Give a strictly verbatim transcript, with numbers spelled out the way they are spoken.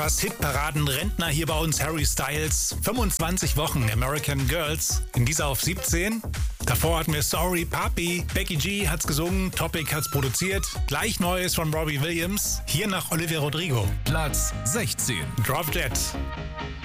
Was Hitparaden-Rentner hier bei uns, Harry Styles. fünfundzwanzig Wochen American Girls. In dieser auf siebzehn. Davor hatten wir Sorry Papi. Becky G hat's gesungen, Topic hat's produziert. Gleich Neues von Robbie Williams. Hier nach Olivia Rodrigo. Platz sechzehn. Drop Dead.